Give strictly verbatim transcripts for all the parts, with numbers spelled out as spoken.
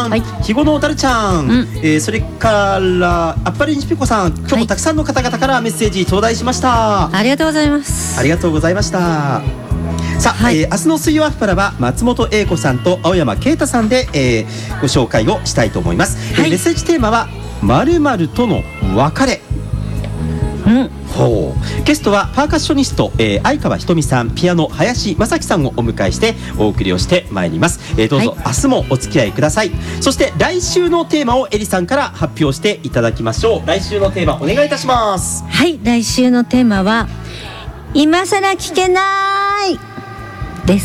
さん、 はい、 ひごのたるちゃん、うん、えー、それからあっぱれにちぴこさん、今日もたくさんの方々からメッセージ頂戴しました、 はい、ありがとうございます。 ありがとうございました。さあ、はい、えー、明日の水曜アフパラは松本英子さんと青山啓太さんで、えー、ご紹介をしたいと思います、はい、えー、メッセージテーマは〇〇との別れ。うん、ほう、ゲストはパーカッショニスト、えー、相川ひとみさん、ピアノ林正樹さんをお迎えしてお送りをしてまいります、えー、どうぞ、はい、明日もお付き合いください。そして来週のテーマをエリさんから発表していただきましょう。来週のテーマお願いいたします。 はい、来週のテーマは今さら聞けないです。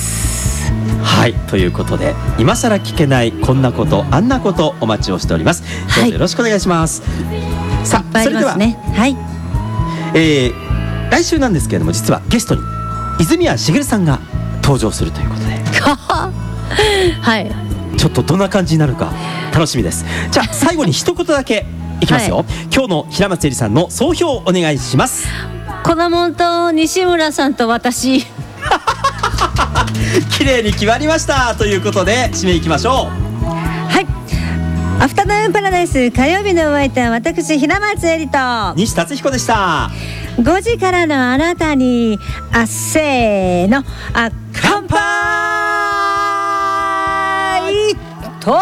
はい、ということで今さら聞けないこんなことあんなことお待ちをしております。どうぞよろしくお願いします、はい、さあ、それでは、ね、はい、えー、来週なんですけれども、実はゲストに泉谷しげるさんが登場するということではい、ちょっとどんな感じになるか楽しみです。じゃあ最後に一言だけいきますよ、はい、今日の平松絵里さんの総評をお願いします。 粉もんと西村さんと私綺麗に決まりましたということで締めいきましょう。 はい、アフタヌーンパラダイス火曜日のお相手は私平松絵里と西達彦でした。 ごじからのあなたに、あ、せーの、あ、乾杯と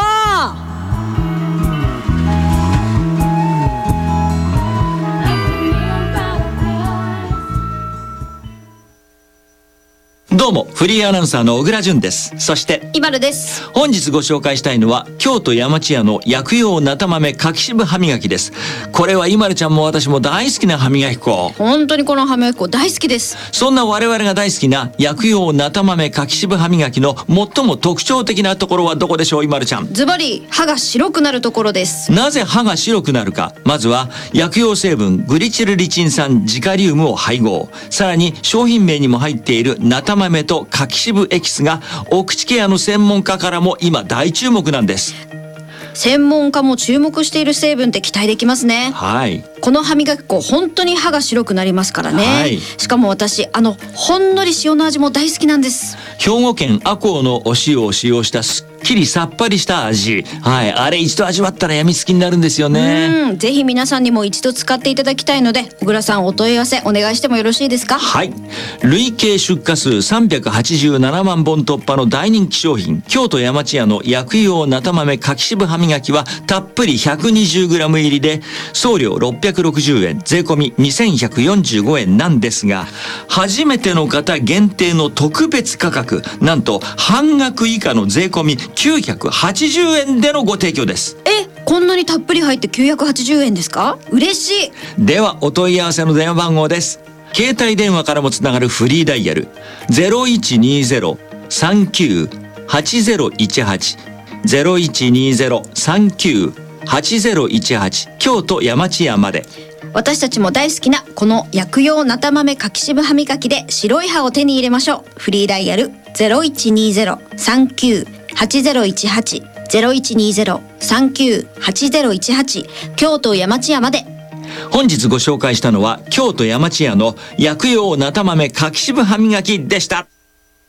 どうもフリーアナウンサーの小倉淳です。そしてイマルです。 本日ご紹介したいのは京都山千屋の薬用なた豆柿渋歯磨きです。これはイマルちゃんも私も大好きな歯磨き粉。 本当にこの歯磨き粉大好きです。 そんな我々が大好きな薬用なた豆柿渋歯磨きの最も特徴的なところはどこでしょう、イマルちゃん。 ズバリ歯が白くなるところです。 なぜ歯が白くなるか。まずは薬用成分グリチルリチン酸ジカリウムを配合、さらに商品名にも入っているなた豆と柿渋エキスがお口ケアの専門家からも今大注目なんです。 専門家も注目している成分って期待できますね。 はい、 この歯磨き粉本当に歯が白くなりますからね、はい、しかも私あのほんのり塩の味も大好きなんです。 兵庫県赤穂のお塩を使用したすっきりさっぱりした味、はい、あれ一度味わったらやみつきになるんですよね。 うん、ぜひ皆さんにも一度使っていただきたいので小倉さんお問い合わせお願いしてもよろしいですか。 はい、累計出荷数さんびゃくはちじゅうななまんぼん突破の大人気商品京都山千屋の薬用なた豆柿渋歯磨きはたっぷり ひゃくにじゅうグラム 入りで送料ろっぴゃくろくじゅうえん、税込みにせんひゃくよんじゅうごえんなんですが、初めての方限定の特別価格、なんと半額以下の税込みきゅうひゃくはちじゅうえんでのご提供です。 え、こんなにたっぷり入ってきゅうひゃくはちじゅうえんですか。嬉しい。 ではお問い合わせの電話番号です。携帯電話からもつながるフリーダイヤル ゼロいちにゼロ さんきゅう はちゼロいちはち ゼロいちにゼロ さんきゅう はちゼロいちはち 京都山千屋まで。 私たちも大好きなこの薬用なた豆柿渋歯磨きで白い歯を手に入れましょう。フリーダイヤル ゼロいちにゼロ さんきゅう はちゼロいちはち ゼロいちにゼロ さんきゅう はちゼロいちはち 京都山千屋まで。 本日ご紹介したのは京都山千屋の薬用なた豆柿渋歯磨きでした。